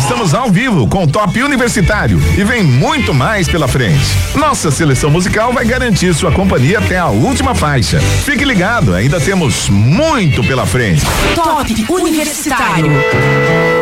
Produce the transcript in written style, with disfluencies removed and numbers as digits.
estamos ao vivo com o Top Universitário e vem muito mais pela frente. Nossa seleção musical vai garantir sua companhia até a última faixa. Fique ligado, ainda temos muito pela frente. Top Universitário.